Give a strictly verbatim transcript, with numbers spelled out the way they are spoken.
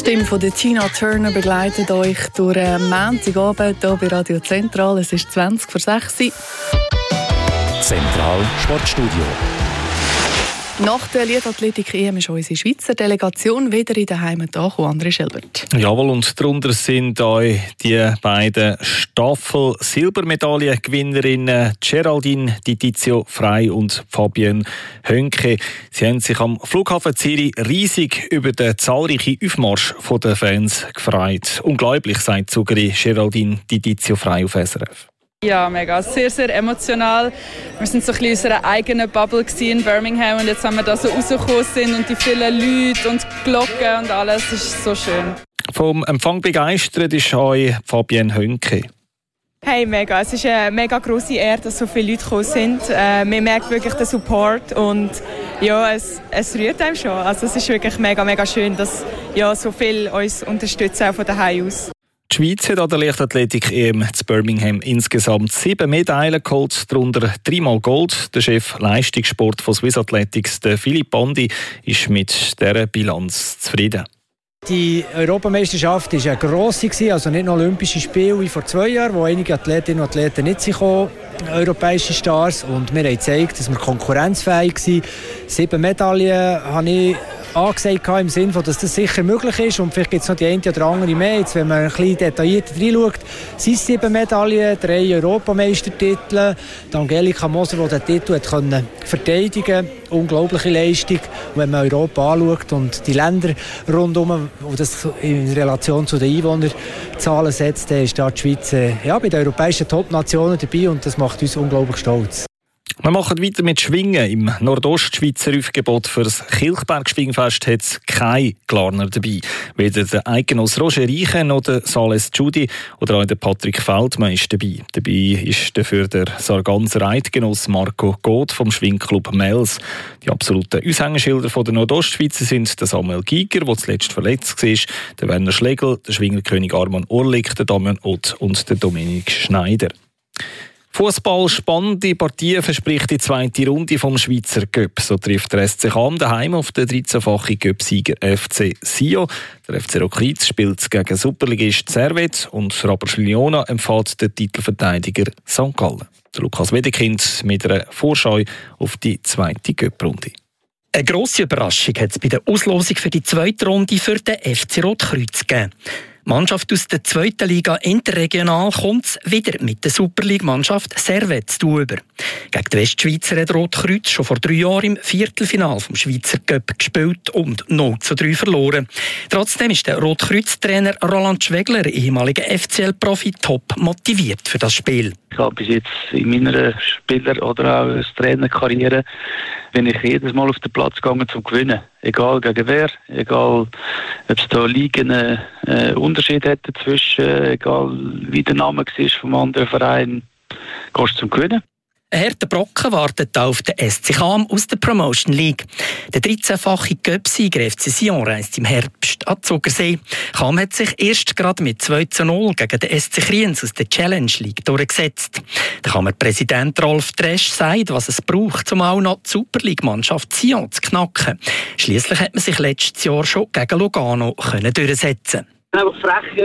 Stimme von der Tina Turner begleitet euch durch einen Montagabend hier bei Radio Zentral. Es ist zwanzig vor sechs. Zentral Sportstudio. Nach der Leichtathletik-E M ist unsere Schweizer Delegation wieder in der Heimat angekommen, André Schelbert. Jawohl, und darunter sind euch die beiden Staffel-Silbermedaillengewinnerinnen Geraldine Di Tizio Frey und Fabienne Hönke. Sie haben sich am Flughafen Zürich riesig über den zahlreichen Aufmarsch der Fans gefreut. Unglaublich, sagt sogar Geraldine Di Tizio Frey auf S R F. Ja, mega. Sehr, sehr emotional. Wir waren so ein bisschen in unserer eigenen Bubble in Birmingham und jetzt haben wir da so rausgekommen sind und die vielen Leute und Glocken und alles. Das ist so schön. Vom Empfang begeistert ist euch Fabienne Hönke. Hey, mega. Es ist eine mega grosse Ehre, dass so viele Leute gekommen sind. Äh, man merkt wirklich den Support und ja, es, es rührt einem schon. Also es ist wirklich mega, mega schön, dass ja, so viele uns unterstützen, auch von daheim aus. Die Schweiz hat an der Leichtathletik-E M zu Birmingham insgesamt sieben Medaillen geholt, darunter dreimal Gold. Der Chef Leistungssport von Swiss Athletics, der Philipp Bandi, ist mit dieser Bilanz zufrieden. Die Europameisterschaft war eine grosse, also nicht nur Olympische Spiele wie vor zwei Jahren, wo einige Athletinnen und Athleten nicht gekommen sind, europäische Stars. Und wir haben gezeigt, dass wir konkurrenzfähig sind. Sieben Medaillen habe ich angesagt, im Sinne von, dass das sicher möglich ist. Und vielleicht gibt es noch die eine oder andere mehr. Jetzt, wenn man ein bisschen detaillierter reinschaut, sind es sieben Medaillen, drei Europameistertitel. Die Angelika Moser, die den Titel hat können verteidigen konnte. Unglaubliche Leistung. Und wenn man Europa anschaut und die Länder rundherum, und das in Relation zu den Einwohnerzahlen setzt, dann ist da die Schweiz ja, bei den europäischen Top-Nationen dabei und das macht uns unglaublich stolz. Wir machen weiter mit Schwingen. Im Nordostschweizer Aufgebot für das Kilchberg-Schwingfest hat es keine Glarner dabei. Weder der Eidgenoss Roger Reiche noch der Sales Judy oder auch der Patrick Feldmann ist dabei. Dabei ist dafür der Sarganser Eidgenoss Marco Goth vom Schwingclub Mels. Die absoluten Aushängeschilder der Nordostschweizer sind der Samuel Giger, der zuletzt verletzt war, der Werner Schlegel, der Schwingerkönig Arman Orlik, der Damian Ott und der Dominik Schneider. Fußball spannende Partie verspricht die zweite Runde vom Schweizer Cup. So trifft der S C Cham daheim auf den dreizehnfachen Cup-Sieger F C Sion. Der F C Rokriz spielt gegen Superligist Servet und Rapperswil-Jona empfiehlt den Titelverteidiger Sankt Gallen. Lukas Wedekind mit einer Vorschau auf die zweite Cup-Runde. Eine grosse Überraschung hat es bei der Auslosung für die zweite Runde für den F C Rotkreuz gegeben. Die Mannschaft aus der zweiten Liga interregional kommt wieder mit der Superleague-Mannschaft Servet zu tun über. Gegen die Westschweizer hat Rotkreuz schon vor drei Jahren im Viertelfinale vom Schweizer Cup gespielt und null zu drei verloren. Trotzdem ist der Rotkreuz-Trainer Roland Schwegler, ehemaliger F C L-Profi, top motiviert für das Spiel. Ich habe bis jetzt in meiner Spieler- oder auch als Trainerkarriere bin ich jedes Mal auf den Platz gegangen zum Gewinnen. Egal gegen wer, egal ob es da Ligen äh, Unterschied hätte dazwischen, egal wie der Name war vom anderen Verein, gehst du zum Gewinnen. Ein harter Brocken wartet auf den S C Cham aus der Promotion League. Der dreizehnfache Cup-Sieger F C Sion reist im Herbst an Zugersee. Cham hat sich erst gerade mit zwei zu null gegen den S C Kriens aus der Challenge League durchgesetzt. Der Kammerpräsident Rolf Dresch sagt, was es braucht, um auch noch die Superleague-Mannschaft Sion zu knacken. Schliesslich hat man sich letztes Jahr schon gegen Lugano können durchsetzen. Einfach frech